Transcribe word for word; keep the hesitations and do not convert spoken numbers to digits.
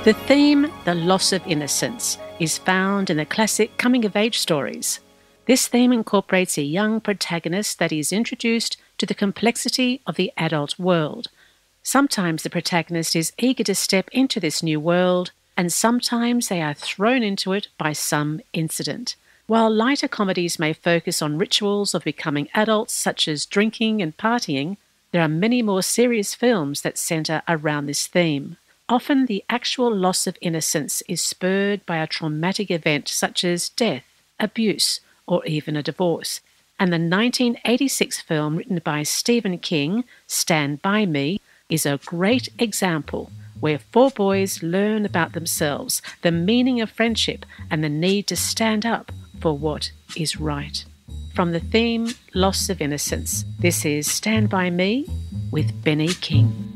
The theme, the loss of innocence, is found in the classic coming-of-age stories. This theme incorporates a young protagonist that is introduced to the complexity of the adult world. Sometimes the protagonist is eager to step into this new world, and sometimes they are thrown into it by some incident. While lighter comedies may focus on rituals of becoming adults, such as drinking and partying, there are many more serious films that centre around this theme. Often the actual loss of innocence is spurred by a traumatic event such as death, abuse, or even a divorce. And the nineteen eighty-six film written by Stephen King, Stand By Me, is a great example where four boys learn about themselves, the meaning of friendship, and the need to stand up for what is right. From the theme Loss of Innocence, this is Stand By Me with Benny King.